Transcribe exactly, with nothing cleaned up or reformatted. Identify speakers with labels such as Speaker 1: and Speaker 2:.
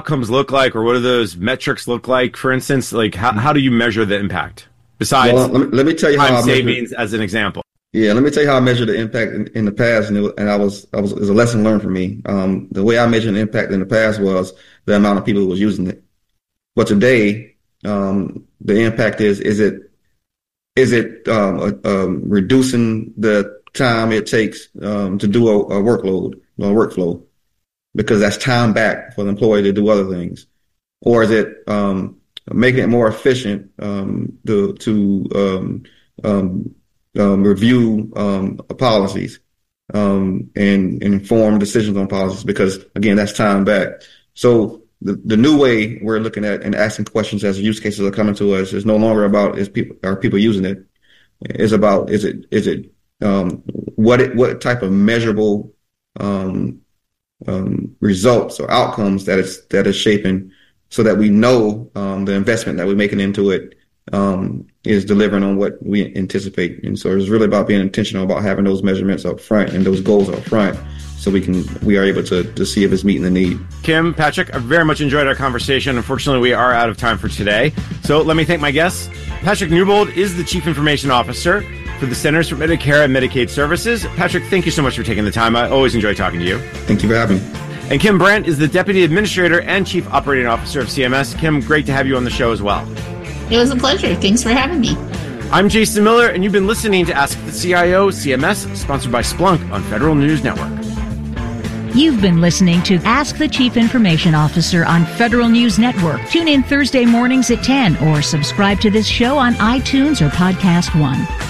Speaker 1: outcomes look like, or what do those metrics look like? For instance, like how, how do you measure the impact besides
Speaker 2: well, let, me, let me tell you
Speaker 1: time
Speaker 2: how I
Speaker 1: savings
Speaker 2: measure,
Speaker 1: as an example?
Speaker 2: Yeah, let me tell you how I measured the impact in, in the past, and, it, and I was, I was, it was a lesson learned for me. Um, the way I measured the impact in the past was the amount of people who was using it. But today, um, the impact is, is it, is it um, uh, um, reducing the time it takes um, to do a, a workload, a workflow, because that's time back for the employee to do other things, or is it um, making it more efficient um, to, to um, um, um, review um, policies um, and, and inform decisions on policies? Because again, that's time back. So the, the new way we're looking at and asking questions as use cases are coming to us is no longer about is people are people using it. It's about is it is it um, what it, what type of measurable um, um, results or outcomes that it's that is shaping, so that we know um, the investment that we're making into it um, is delivering on what we anticipate. And so it's really about being intentional about having those measurements up front and those goals up front, so we can we are able to to see if it's meeting the need.
Speaker 1: Kim, Patrick, I very much enjoyed our conversation. Unfortunately, we are out of time for today. So let me thank my guests. Patrick Newbold is the Chief Information Officer for the Centers for Medicare and Medicaid Services. Patrick, thank you so much for taking the time. I always enjoy talking to you.
Speaker 2: Thank you for having me.
Speaker 1: And Kim Brandt is the Deputy Administrator and Chief Operating Officer of C M S. Kim, great to have you on the show as well.
Speaker 3: It was a pleasure. Thanks for having me.
Speaker 1: I'm Jason Miller, and you've been listening to Ask the C I O C M S, sponsored by Splunk on Federal News Network.
Speaker 4: You've been listening to Ask the Chief Information Officer on Federal News Network. Tune in Thursday mornings at ten or subscribe to this show on iTunes or Podcast One.